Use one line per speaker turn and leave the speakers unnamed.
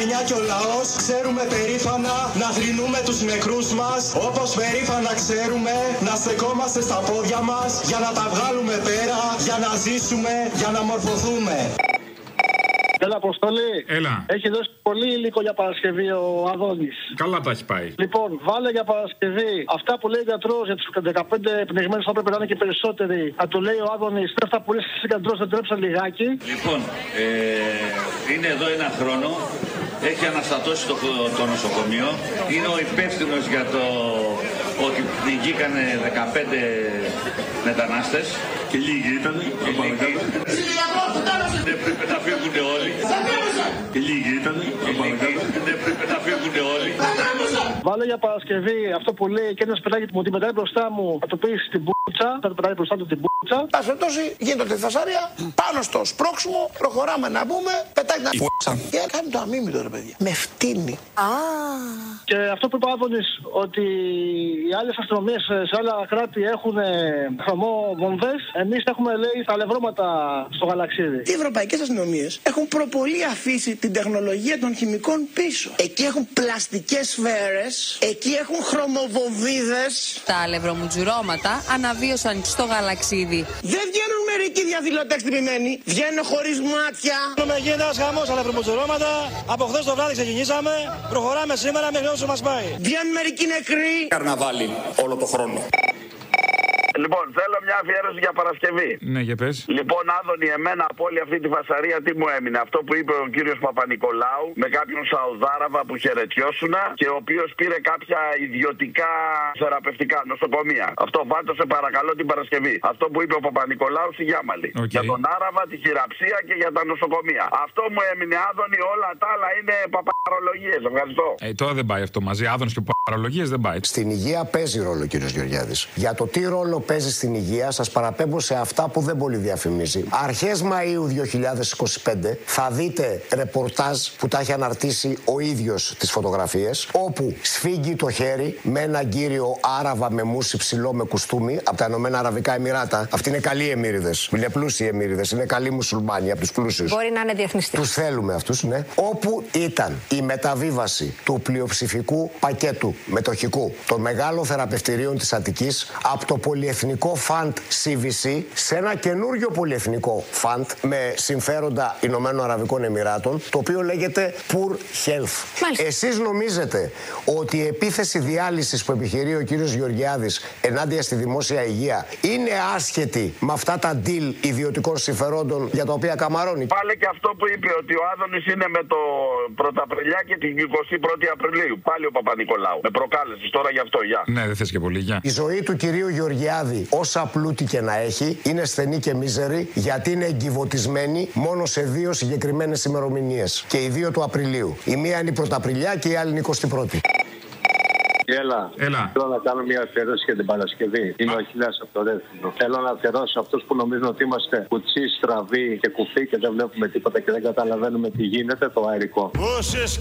γενιά και ο λαός ξέρουμε περήφανα να θρηνούμε τους νεκρούς μας, όπως περήφανα ξέρουμε να στεκόμαστε στα πόδια μας για να τα βγάλουμε πέρα, για να ζήσουμε, για να μορφωθούμε.
Έλα, Αποστολή.
Έλα.
Έχει δώσει πολύ υλικό για Παρασκευή ο Αδόνης.
Καλά τα έχει πάει.
Λοιπόν, βάλε για Παρασκευή αυτά που λέει ο γιατρός για τους 15 πνιγμένους, θα πρέπει να είναι και περισσότεροι. Θα του λέει ο Άδωνης, αυτά που λέει ο γιατρός, δεν τρέψα λιγάκι.
Λοιπόν, είναι εδώ ένα χρόνο. Έχει αναστατώσει το νοσοκομείο. Είναι ο υπεύθυνος για το ότι πνιγήκανε 15 μετανάστες.
Και λίγοι ήταν.
Δεν πρέπει να φύγουν όλοι.
Και λίγοι ήταν.
Δεν πρέπει να φύγουν όλοι.
Βάλε για Παρασκευή αυτό που λέει και ένας παιδάκι που μου την πετάει μπροστά μου, θα το πει στην πουτσα, θα το πετάει μπροστά του την πουτσα.
Πας περιπτώσει, γίνεται φασαρία, πάνω στο σπρώξιμο, προχωράμε να μπούμε, πετάει την πουτσα. Και κάνει το αμίμητο ρε παιδιά. Με φτύνει.
Και αυτό που είπε ο Άδωνης, ότι οι άλλες αστυνομίες σε άλλα κράτη έχουν χρωμό βομβές, εμείς έχουμε λέει τα αλευρώματα στο γαλαξίδι.
Οι ευρωπαϊκές αστυνομίες έχουν προπολή αφήσει την τεχνολογία των χημικών πίσω. Εκεί έχουν πλαστικές σφαίρες, εκεί έχουν χρωμοβομβίδες.
Τα αλευρομουτζουρώματα αναβίωσαν στο γαλαξίδι.
Δεν βγαίνουν μερικοί διαδηλωτές τυπημένοι, βγαίνουν χωρίς μάτια.
Γίνεται ένας χαμός αλευρομουτζουρώματα. Από χθες το βράδυ ξεκινήσαμε. Προχωράμε σήμερα μέχρι όσο μας πάει.
Βγαίνουν μερικοί νεκροί.
Καρναβάλι όλο το χρόνο.
Λοιπόν, θέλω μια αφιέρωση για Παρασκευή.
Ναι, για πες.
Λοιπόν, Άδωνη, εμένα από όλη αυτή τη φασαρία τι μου έμεινε? Αυτό που είπε ο κύριος Παπα-Νικολάου με κάποιον Σαουδάραβα που χαιρετιώσουνα και ο οποίος πήρε κάποια ιδιωτικά θεραπευτικά νοσοκομεία. Αυτό βάλτε σε παρακαλώ την Παρασκευή. Αυτό που είπε ο Παπα-Νικολάου στη Γιάμαλη. Για τον Άραβα, τη χειραψία και για τα νοσοκομεία. Αυτό μου έμεινε, Άδωνη, όλα τα άλλα είναι παπαρολογίες. Ευχαριστώ.
Τώρα δεν πάει αυτό μαζί. Άδωνης και παπαρολογίες δεν πάει.
Στην υγεία παίζει ρόλο, κύριος Γεωργιάδης. Για το τι ρόλο παίζει στην υγεία, σας παραπέμπω σε αυτά που δεν πολύ διαφημίζει. Αρχές Μαΐου 2025 θα δείτε ρεπορτάζ που τα έχει αναρτήσει ο ίδιος τις φωτογραφίες, όπου σφίγγει το χέρι με έναν κύριο Άραβα με μουσι ψηλό με κουστούμι από τα Ηνωμένα Αραβικά Εμιράτα. Αυτοί είναι καλοί εμμύριδες. Είναι πλούσιοι εμμύριδες. Είναι καλοί μουσουλμάνοι από τους πλούσιους.
Μπορεί να είναι διεθνιστές.
Τους θέλουμε αυτούς, ναι. Όπου ήταν η μεταβίβαση του πλειοψηφικού πακέτου μετοχικού των μεγάλων θεραπευτηρίων της Αττικής από το πολυεθνικό φαντ CVC σε ένα καινούριο πολυεθνικό φαντ με συμφέροντα Ηνωμένων Αραβικών Εμιράτων, το οποίο λέγεται Poor Health.
Μάλιστα.
Εσείς νομίζετε ότι η επίθεση διάλυσης που επιχειρεί ο κύριος Γεωργιάδης ενάντια στη δημόσια υγεία είναι άσχετη με αυτά τα deal ιδιωτικών συμφερόντων για τα οποία καμαρώνει?
Πάλι και αυτό που είπε ότι ο Άδωνης είναι με το Πρωταπριλιά και την 21η Απριλίου. Πάλι ο Παπα-Νικολάου. Με προκάλεσες τώρα γι' αυτό, γεια.
Ναι, δεν θες και πολύ, γεια.
Η ζωή του κυρίου Γεωργιάδη, όσα πλούτη και να έχει, είναι στενή και μίζερη, γιατί είναι εγκυβωτισμένη μόνο σε δύο συγκεκριμένες ημερομηνίες. Και οι δύο του Απριλίου. Η μία είναι η Πρωταπριλιά και η άλλη είναι η 21η.
Έλα.
Θέλω να κάνω μια αφιέρωση για την Παρασκευή. Είμαι ο Αχιλλέας από το Ρέθινο. Θέλω να αφιερώσω αυτούς που νομίζουν ότι είμαστε κουτσί, στραβοί και κουφοί και δεν βλέπουμε τίποτα και δεν καταλαβαίνουμε τι γίνεται, το αερικό.
Όσες